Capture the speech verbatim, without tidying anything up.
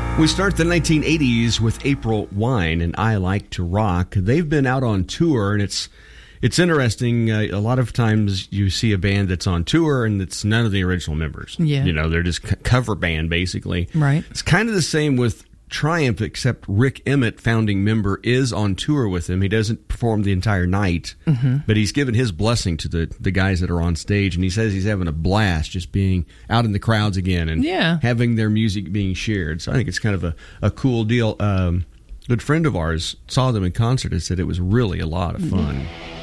We start the nineteen eighties with April Wine and I Like to Rock. They've been out on tour, and it's it's interesting. Uh, a lot of times you see a band that's on tour, and it's none of the original members. Yeah. You know, they're just c- cover band, basically. Right. It's kind of the same with Triumph, except Rick Emmett, founding member, is on tour with them. He doesn't perform the entire night, mm-hmm. but he's given his blessing to the, the guys that are on stage, and he says he's having a blast just being out in the crowds again and yeah. having their music being shared. So I think it's kind of a, a cool deal. Um, a good friend of ours saw them in concert and said it was really a lot of fun. Mm-hmm.